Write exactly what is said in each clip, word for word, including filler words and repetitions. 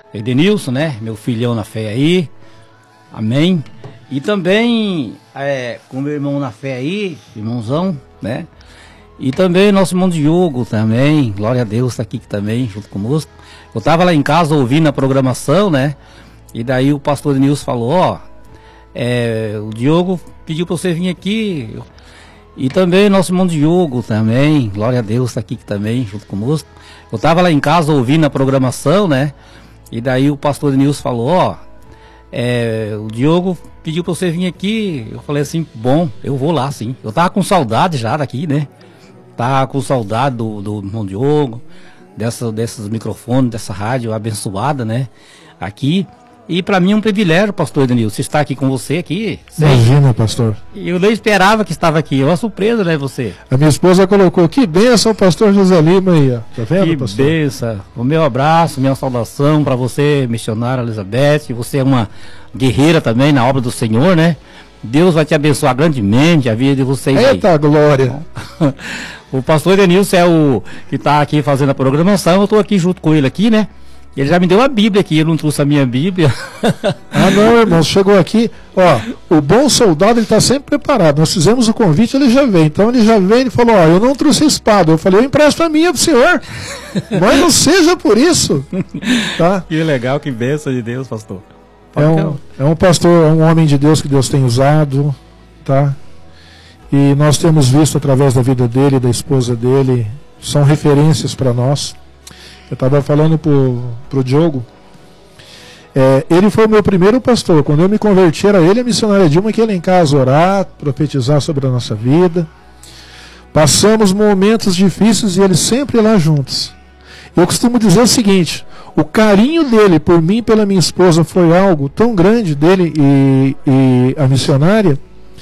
Edenilson, né? Meu filhão na fé aí. Amém. E também é, com meu irmão na fé aí, irmãozão, né? E também nosso irmão Diogo também, glória a Deus, tá aqui também, junto conosco. Eu tava lá em casa ouvindo a programação, né? E daí o pastor Edenilson falou, ó, é, o Diogo pediu pra você vir aqui. E também nosso irmão Diogo também, glória a Deus, tá aqui também, junto conosco. Eu tava lá em casa ouvindo a programação, né? E daí o pastor Edenilson falou, ó, é, o Diogo pediu pra você vir aqui. Eu falei assim, bom, eu vou lá sim. Eu tava com saudade já daqui, né? Tava com saudade do, do irmão Diogo, dessa, desses microfones, dessa rádio abençoada, né? Aqui. E pra mim é um privilégio, pastor Edenilson, estar aqui com você aqui. Imagina, pastor. E eu nem esperava que estava aqui. É uma surpresa, né, você? A minha esposa colocou, que bênção, pastor José Lima aí, ó. Tá vendo, que pastor? Que bênção. O meu abraço, minha saudação para você, missionária Elizabeth. Você é uma guerreira também na obra do Senhor, né? Deus vai te abençoar grandemente a vida de vocês. Eita, aí. Glória. O pastor Edenilson é o que está aqui fazendo a programação. Eu estou aqui junto com ele aqui, né? Ele já me deu a Bíblia aqui, eu não trouxe a minha Bíblia. Ah não, irmão, chegou aqui, ó, o bom soldado ele está sempre preparado. Nós fizemos o convite, ele já veio. Então ele já veio e falou, ó, eu não trouxe espada. Eu falei, eu empresto a minha pro senhor. Mas não seja por isso. Tá? Que legal, que bênção de Deus, pastor. É um, é um pastor, é um homem de Deus que Deus tem usado, tá? E nós temos visto através da vida dele, da esposa dele, são referências para nós. Eu estava falando pro, pro Diogo, é, ele foi o meu primeiro pastor. Quando eu me converti, era ele e a missionária Dilma que ia lá em casa orar, profetizar sobre a nossa vida. Passamos momentos difíceis e eles sempre lá juntos. Eu costumo dizer o seguinte, o carinho dele por mim e pela minha esposa foi algo tão grande, dele e, e a missionária,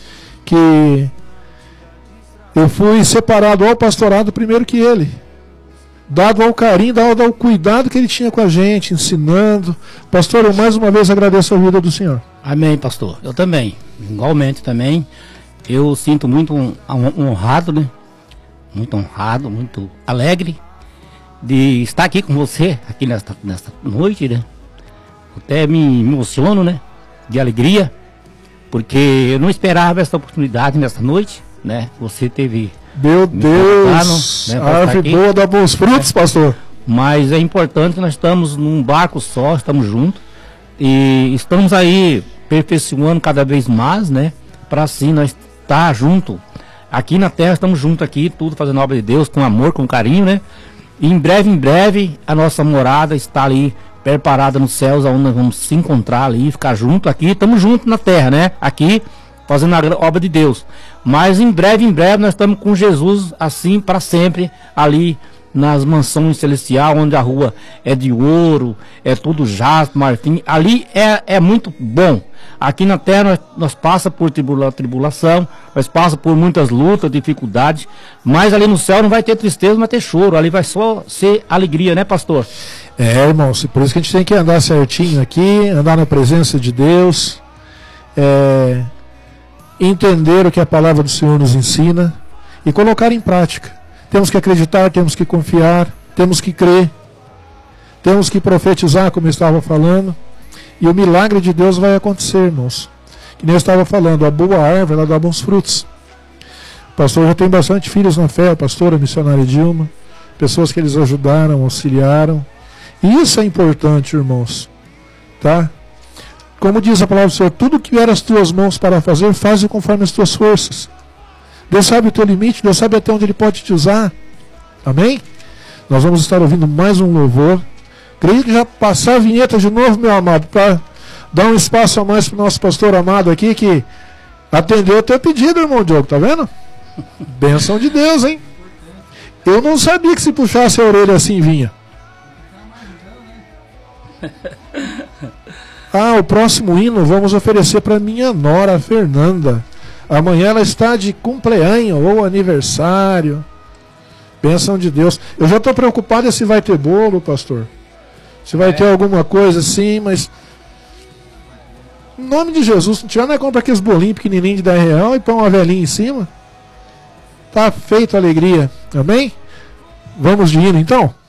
que eu fui separado ao pastorado primeiro que ele. Dado ao carinho, dado ao cuidado que ele tinha com a gente, ensinando. Pastor, eu mais uma vez agradeço a vida do senhor. Amém, pastor. Eu também, igualmente também. Eu sinto muito um, um, honrado, né? Muito honrado, muito alegre de estar aqui com você, aqui nesta, nesta noite, né? Até me emociono, né? De alegria, porque eu não esperava essa oportunidade nessa noite, né? Você teve... Meu Deus, né, a árvore boa dá bons frutos, é. Pastor. Mas é importante que nós estamos num barco só, estamos juntos e estamos aí aperfeiçoando cada vez mais, né? Para assim nós estar junto aqui na terra, estamos juntos aqui, tudo fazendo a obra de Deus com amor, com carinho, né? E em breve, em breve, a nossa morada está ali preparada nos céus, onde nós vamos se encontrar ali, ficar junto aqui, estamos juntos na terra, né? Aqui fazendo a obra de Deus. Mas em breve, em breve, nós estamos com Jesus assim para sempre, ali nas mansões celestiais, onde a rua é de ouro, é tudo jaspe, marfim. Ali é, é muito bom. Aqui na terra nós, nós passa por tribula, tribulação, nós passa por muitas lutas, dificuldades, mas ali no céu não vai ter tristeza, não vai ter choro, ali vai só ser alegria, né, pastor? É, irmão, por isso que a gente tem que andar certinho aqui, andar na presença de Deus, é... entender o que a palavra do Senhor nos ensina e colocar em prática. Temos que acreditar, temos que confiar, temos que crer, temos que profetizar, como eu estava falando, e o milagre de Deus vai acontecer, irmãos. Que nem eu estava falando, a boa árvore, ela dá bons frutos. O pastor já tem bastante filhos na fé, a pastora, a missionária Dilma, pessoas que eles ajudaram, auxiliaram. E isso é importante, irmãos, tá? Como diz a palavra do Senhor, tudo que vier às tuas mãos para fazer, faz conforme as tuas forças. Deus sabe o teu limite, Deus sabe até onde Ele pode te usar. Amém? Nós vamos estar ouvindo mais um louvor. Creio que já passar a vinheta de novo, meu amado, para dar um espaço a mais para o nosso pastor amado aqui, que atendeu o teu pedido, irmão Diogo, tá vendo? Bênção de Deus, hein? Eu não sabia que se puxasse a orelha assim vinha. Ah, o próximo hino vamos oferecer para minha nora Fernanda. Amanhã ela está de cumpleaños ou aniversário. Bênção de Deus. Eu já estou preocupado se vai ter bolo, pastor. Se vai é. ter alguma coisa assim, mas... Em nome de Jesus, não tiver, nós compra aqueles bolinhos pequenininhos de dez reais e põe uma velhinha em cima. Tá feito a alegria. Amém? Vamos de hino então?